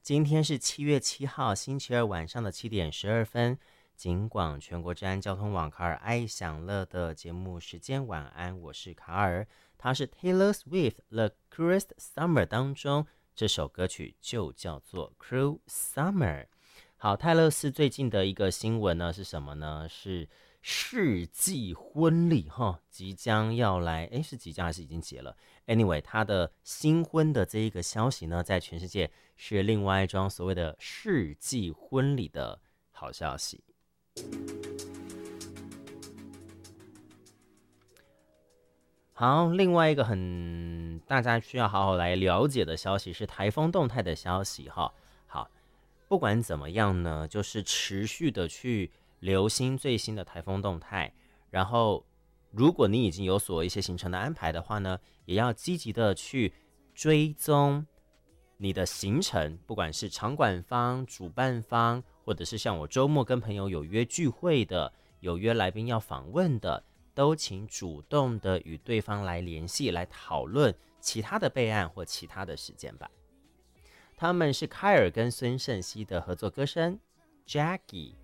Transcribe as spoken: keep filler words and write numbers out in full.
今天是七月七号，星期二晚上的七点十二分。警广全国治安交通网卡尔爱享乐的节目时间，晚安，我是卡尔。他是 Taylor Swift The Cruelest Summer 当中这首歌曲就叫做 Cruel Summer。好，泰勒斯最近的一个新闻呢是什么呢？是世纪婚礼哈，即将要来，诶，是即将还是已经结了 ？Anyway，他的新婚的这一个消息呢，在全世界是另外一桩所谓的世纪婚礼的好消息。好，另外一个很大家需要好好来了解的消息是台风动态的消息哈。好，不管怎么样呢，就是持续的去留心最新的台风动态，然后如果你已经有所一些行程的安排的话呢，也要积极的去追踪你的行程，不管是场馆方、主办方，或者是像我周末跟朋友有约聚会的，有约来宾要访问的，都请主动的与对方来联系，来讨论其他的备案或其他的时间吧。他们是凯尔跟孙盛熙的合作歌声 Jackie